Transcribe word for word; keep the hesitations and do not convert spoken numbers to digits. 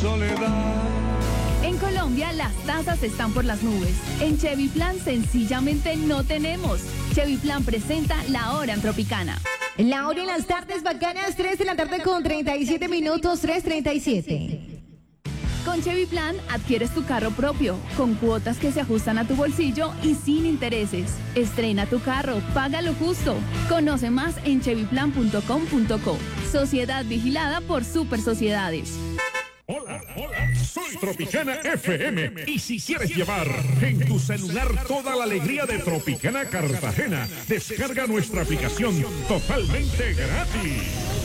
Soledad. En Colombia las tasas están por las nubes. En Chevy Plan sencillamente no tenemos. Chevy Plan presenta La Hora en Tropicana. La hora en las tardes bacanas, tres de la tarde con treinta y siete minutos, tres treinta y siete. Con Chevy Plan adquieres tu carro propio, con cuotas que se ajustan a tu bolsillo y sin intereses. Estrena tu carro, paga lo justo. Conoce más en chevy plan punto com punto co. Sociedad vigilada por Super Sociedades. Hola, hola, soy Tropicana F M. Y si quieres llevar en tu celular toda la alegría de Tropicana Cartagena, descarga nuestra aplicación totalmente gratis.